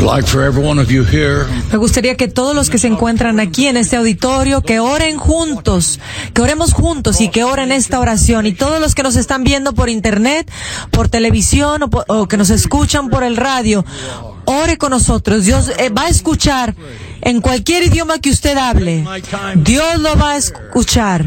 Me gustaría que todos los que se encuentran aquí en este auditorio, que oren juntos, que oremos juntos y que oren esta oración. Y todos los que nos están viendo por internet, por televisión o que nos escuchan por el radio, ore con nosotros. Dios va a escuchar en cualquier idioma que usted hable. Dios lo va a escuchar.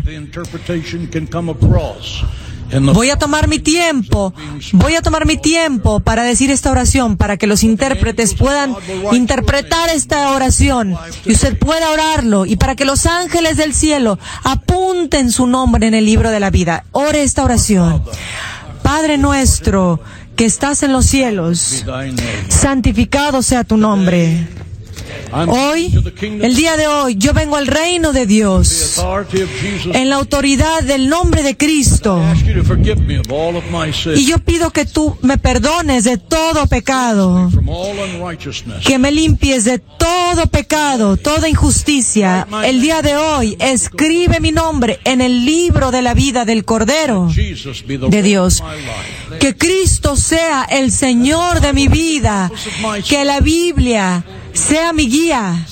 Voy a tomar mi tiempo para decir esta oración, para que los intérpretes puedan interpretar esta oración y usted pueda orarlo, y para que los ángeles del cielo apunten su nombre en el libro de la vida. Ore esta oración. Padre nuestro que estás en los cielos, santificado sea tu nombre. Hoy, el día de hoy, yo vengo al reino de Dios en la autoridad del nombre de Cristo, y yo pido que tú me perdones de todo pecado, que me limpies de todo pecado, toda injusticia. El día de hoy, escribe mi nombre en el libro de la vida del Cordero de Dios. Que Cristo sea el Señor de mi vida, que la Biblia sea mi guía.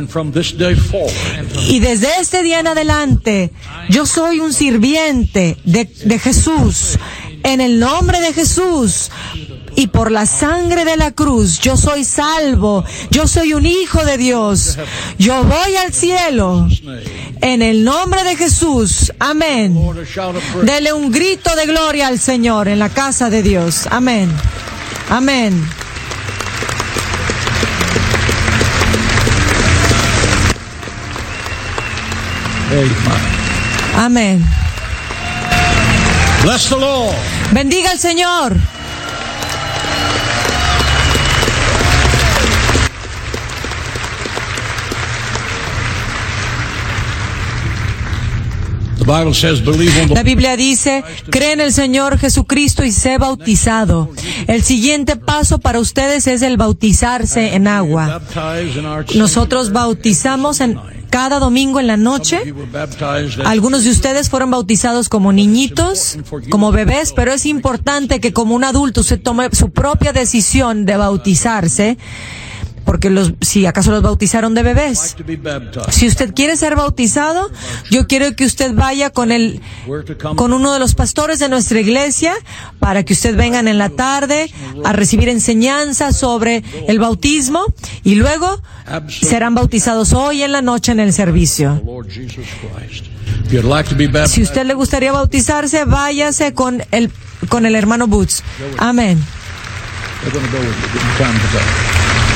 Y desde este día en adelante, yo soy un sirviente de Jesús. En el nombre de Jesús y por la sangre de la cruz, yo soy salvo. Yo soy un hijo de Dios. Yo voy al cielo. En el nombre de Jesús. Amén. Dele un grito de gloria al Señor en la casa de Dios. Amén. Amén. Amén. Bless the Lord. Bendiga al Señor. La Biblia dice, cree en el Señor Jesucristo y sé bautizado. El siguiente paso para ustedes es el bautizarse en agua. Nosotros bautizamos cada domingo en la noche. Algunos de ustedes fueron bautizados como niñitos, como bebés, pero es importante que como un adulto usted tome su propia decisión de bautizarse, porque si acaso los bautizaron de bebés. Si usted quiere ser bautizado, yo quiero que usted vaya con uno de los pastores de nuestra iglesia, para que usted vengan en la tarde a recibir enseñanza sobre el bautismo, y luego serán bautizados hoy en la noche en el servicio. Si usted le gustaría bautizarse, váyase con el hermano Boots. Amén.